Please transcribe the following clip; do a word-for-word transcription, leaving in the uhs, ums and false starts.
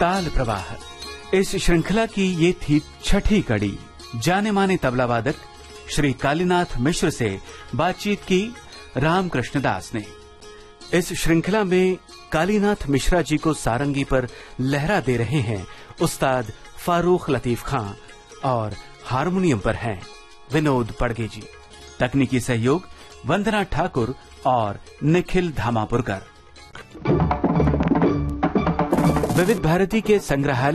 ताल प्रवाह। इस श्रृंखला की ये थी छठी कड़ी। जाने माने तबला वादक श्री कालीनाथ मिश्र से बातचीत की रामकृष्ण दास ने। इस श्रृंखला में कालीनाथ मिश्रा जी को सारंगी पर लहरा दे रहे हैं उस्ताद फारूक लतीफ खां और हारमोनियम पर हैं विनोद पड़गे जी। तकनीकी सहयोग वंदना ठाकुर और निखिल धामापुरकर। विविध भारती के संग्रहालय